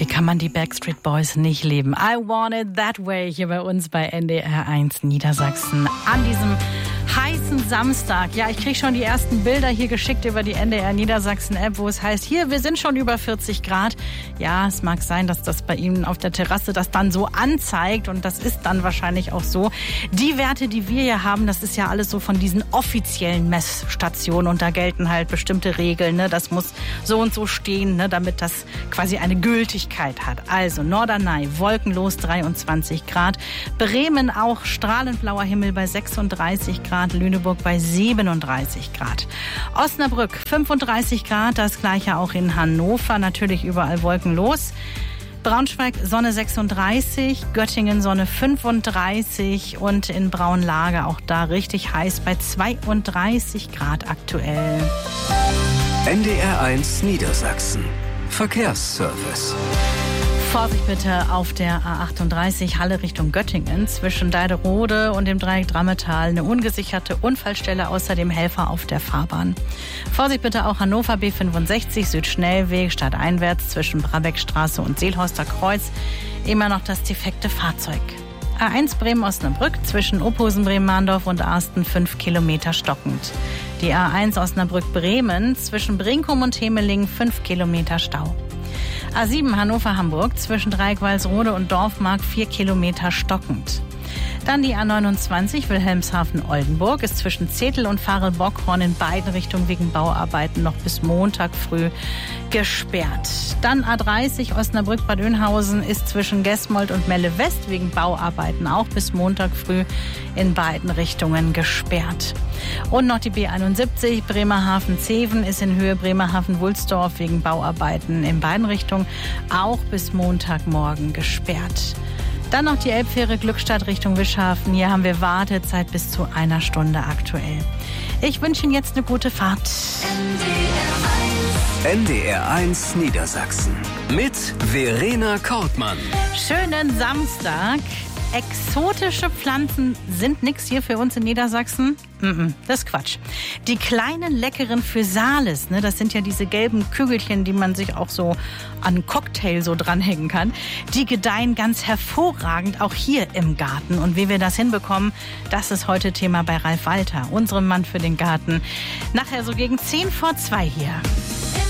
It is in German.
kann man die Backstreet Boys nicht lieben? I Want It That Way hier bei uns bei NDR 1 Niedersachsen an diesem heißen Samstag. Ja, ich kriege schon die ersten Bilder hier geschickt über die NDR Niedersachsen App, wo es heißt, hier, wir sind schon über 40 Grad. Ja, es mag sein, dass das bei Ihnen auf der Terrasse das dann so anzeigt und das ist dann wahrscheinlich auch so. Die Werte, die wir hier haben, das ist ja alles so von diesen offiziellen Messstationen und da gelten halt bestimmte Regeln, ne? Das muss so und so stehen, ne? Damit das quasi eine Gültigkeit hat. Also Norderney, wolkenlos 23 Grad, Bremen auch strahlend blauer Himmel bei 36 Grad, Lüneburg bei 37 Grad. Osnabrück 35 Grad, das gleiche auch in Hannover, natürlich überall wolkenlos. Braunschweig Sonne 36, Göttingen Sonne 35 und in Braunlage auch da richtig heiß bei 32 Grad aktuell. NDR 1 Niedersachsen. Verkehrsservice. Vorsicht bitte auf der A38 Halle Richtung Göttingen zwischen Deiderode und dem Dreieck Drammetal. Eine ungesicherte Unfallstelle, außerdem Helfer auf der Fahrbahn. Vorsicht bitte auch Hannover B65 Südschnellweg stadteinwärts zwischen Brabeckstraße und Seelhorster Kreuz. Immer noch das defekte Fahrzeug. A1 Bremen-Osnabrück zwischen Ophusen-Bremen-Mahndorf und Arsten 5 Kilometer stockend. Die A1 Osnabrück-Bremen zwischen Brinkum und Hemeling 5 Kilometer Stau. A7 Hannover-Hamburg zwischen Dreieck-Walsrode und Dorfmark 4 Kilometer stockend. Dann die A29 Wilhelmshaven-Oldenburg ist zwischen Zetel und Farel-Bockhorn in beiden Richtungen wegen Bauarbeiten noch bis Montag früh gesperrt. Dann A30 Osnabrück-Bad Oeynhausen ist zwischen Gesmold und Melle-West wegen Bauarbeiten auch bis Montag früh in beiden Richtungen gesperrt. Und noch die B71 Bremerhaven-Zeven ist in Höhe Bremerhaven-Wulsdorf wegen Bauarbeiten in beiden Richtungen auch bis Montagmorgen gesperrt. Dann noch die Elbfähre Glückstadt Richtung Wischhafen. Hier haben wir Wartezeit bis zu 1 Stunde aktuell. Ich wünsche Ihnen jetzt eine gute Fahrt. NDR 1 Niedersachsen mit Verena Kortmann. Schönen Samstag. Exotische Pflanzen sind nix hier für uns in Niedersachsen? Das ist Quatsch. Die kleinen leckeren Physalis, ne, das sind ja diese gelben Kügelchen, die man sich auch so an einen Cocktail so dranhängen kann, die gedeihen ganz hervorragend auch hier im Garten. Und wie wir das hinbekommen, das ist heute Thema bei Ralf Walter, unserem Mann für den Garten. Nachher so gegen 1:50 hier.